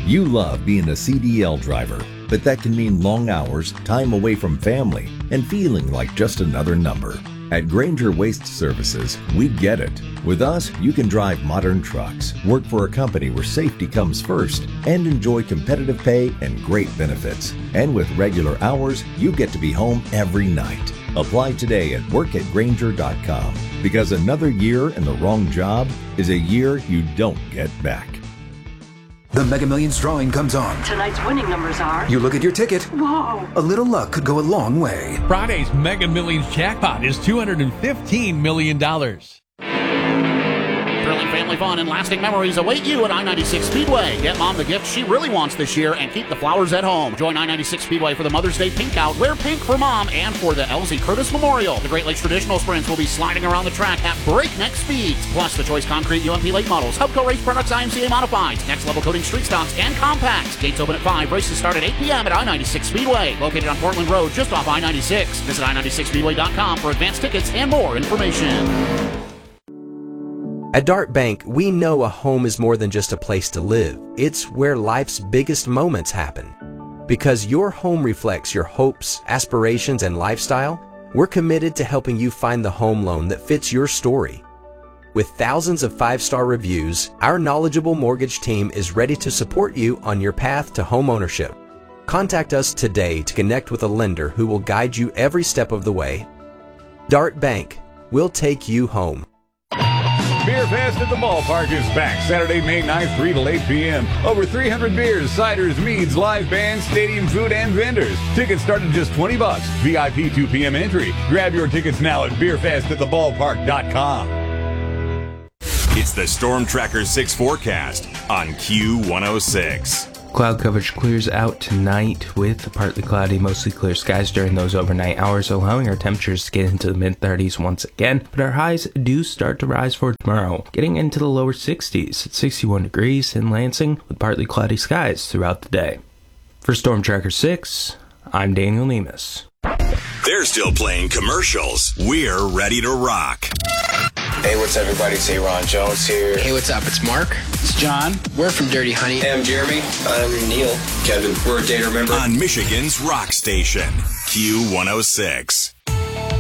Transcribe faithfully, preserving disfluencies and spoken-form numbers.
You love being a C D L driver, but that can mean long hours, time away from family, and feeling like just another number. At Granger Waste Services, we get it. With us, you can drive modern trucks, work for a company where safety comes first, and enjoy competitive pay and great benefits. And with regular hours, you get to be home every night. Apply today at work at granger dot com, because another year in the wrong job is a year you don't get back. The Mega Millions drawing comes on. Tonight's winning numbers are... You look at your ticket. Whoa! A little luck could go a long way. Friday's Mega Millions jackpot is two hundred fifteen million dollars. Thrilling family fun and lasting memories await you at I ninety-six Speedway. Get mom the gift she really wants this year and keep the flowers at home. Join I ninety-six Speedway for the Mother's Day Pink Out. Wear pink for mom and for the Elsie Curtis Memorial. The Great Lakes Traditional Sprints will be sliding around the track at breakneck speeds. Plus, the Choice Concrete U M P late models, Hubco Race Products I M C A Modifieds, Next Level Coating Street Stocks, and Compacts. Gates open at five. Races start at eight p.m. at I ninety-six Speedway. Located on Portland Road, just off I ninety-six. Visit I ninety-six speedway dot com for advanced tickets and more information. At Dart Bank, we know a home is more than just a place to live. It's where life's biggest moments happen. Because your home reflects your hopes, aspirations, and lifestyle, we're committed to helping you find the home loan that fits your story. With thousands of five-star reviews, our knowledgeable mortgage team is ready to support you on your path to home ownership. Contact us today to connect with a lender who will guide you every step of the way. Dart Bank, we'll take you home. Beer Fest at the Ballpark is back Saturday, May ninth, three to eight p.m. Over three hundred beers, ciders, meads, live bands, stadium food, and vendors. Tickets start at just twenty bucks. V I P two p.m. entry. Grab your tickets now at beer fest at the ballpark dot com. It's the Storm Tracker six forecast on Q one oh six. Cloud coverage clears out tonight with partly cloudy, mostly clear skies during those overnight hours, allowing our temperatures to get into the mid-thirties once again. But our highs do start to rise for tomorrow, getting into the lower sixties at sixty-one degrees in Lansing with partly cloudy skies throughout the day. For Storm Tracker six, I'm Daniel Nemus. They're still playing commercials. We're ready to rock. Hey, what's up, everybody? It's Aaron Jones here. Hey, what's up? It's Mark. It's John. We're from Dirty Honey. Hey, I'm Jeremy. I'm Neil. Kevin. We're a Data Member. On Michigan's rock station, Q one oh six.